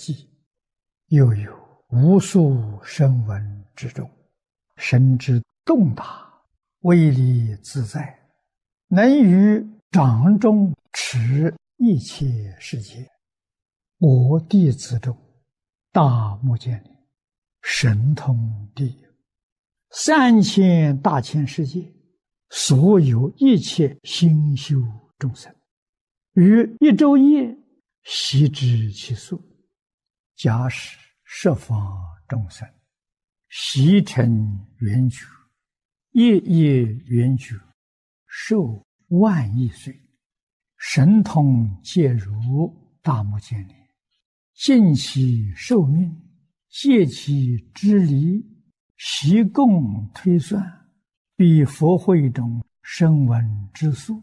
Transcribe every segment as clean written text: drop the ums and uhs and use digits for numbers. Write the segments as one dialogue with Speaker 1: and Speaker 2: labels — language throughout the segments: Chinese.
Speaker 1: 记，又有无数声闻之中，神之洞达，威力自在，能于掌中持一切世界。我弟子中，大目犍连神通第一，3000大千世界，所有一切心修众生，于一昼夜悉知其数。假使十方众生悉成圆觉，夜夜圆觉，寿万亿岁，神通皆如大目犍连，尽其寿命，借其之离，悉共推算，比佛会中声闻之数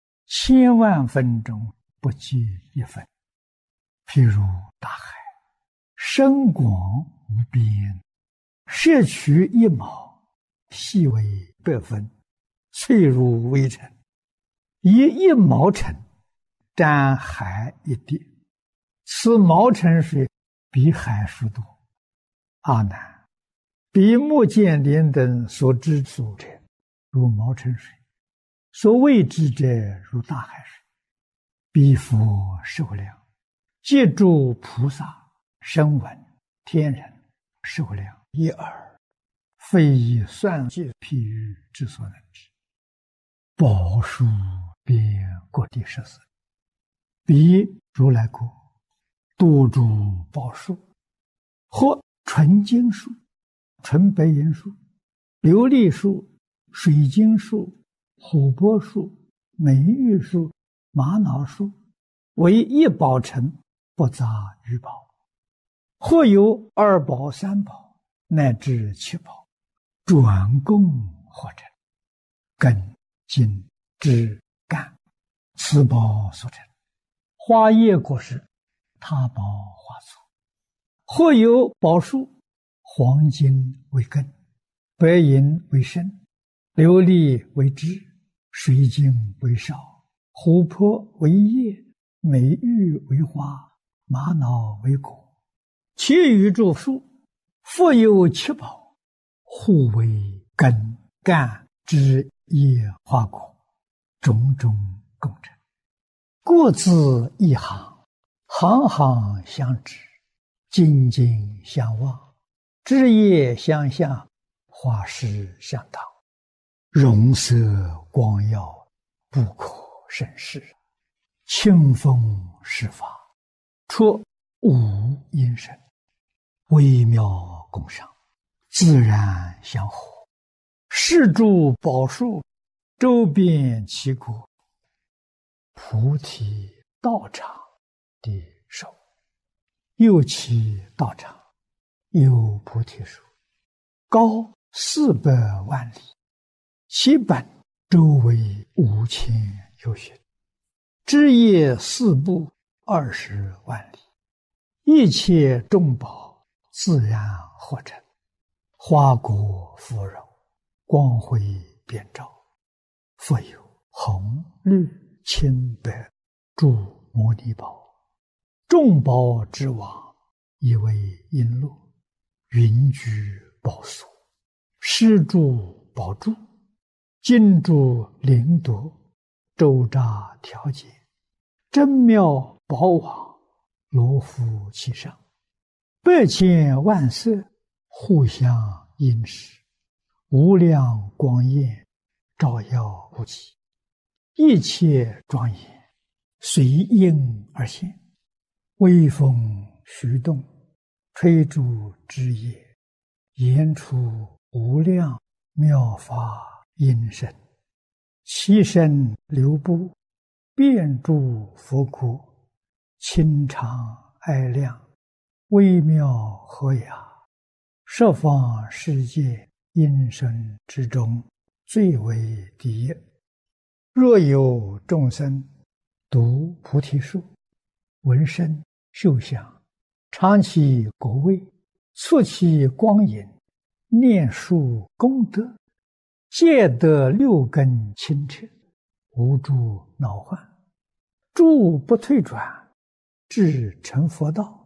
Speaker 1: ，1000万分中不及一分。譬如大海，深广无边，摄取一毛，细为100分，脆如微尘，以1毛尘沾海一滴，此毛尘水比海数多。阿难，比目犍连等所知所者，如毛尘水；所未知者，如大海水。彼佛寿量，借诸菩萨、声闻、天人寿量一耳，非以算计譬喻之所能知。宝树遍各地14，彼如来国多诸宝树，或纯金树、纯白银树、琉璃树、水晶树、琥珀树、美玉树、玛瑙树，为一宝城，不杂于宝。或有2宝、3宝，乃至7宝，转供或成，根、茎、枝、干，此宝所成。花叶果实，他宝花簇。或有宝树，黄金为根，白银为身，琉璃为枝，水晶为少，琥珀为叶，美玉为花，玛瑙为果。其余诸树，复有7宝，互为根、干、枝、叶、花、果，种种共成。各自一行，行行相知，茎茎相望，枝叶相向，花实相当，容色光耀，不可胜视。清风施法，出无因声，微妙共赏，自然相合。是诸宝树，周遍其国，菩提道场的手。又其道场有菩提树，高400万里，其本周围5000由旬，枝叶4部20万里，一切众宝自然合成，花果芙蓉，光辉遍照，复有红、绿、青、白诸摩尼宝，众宝之王，以为璎珞，云居宝所，施诸宝柱，金珠灵夺，周匝调节，真妙宝网，罗浮其上，100千万色，互相映饰，无量光焰，照耀无极，一切庄严，随应而现。微风徐动，吹诸枝叶，言出无量妙法音声，其声流布，遍诸佛国，清长哀亮，微妙和雅，十方世界音声之中，最为第一。若有众生读菩提树，闻声嗅香，尝其果味，触其光影，念树功德，皆得6根清澈，无诸恼患，诸不退转，至成佛道，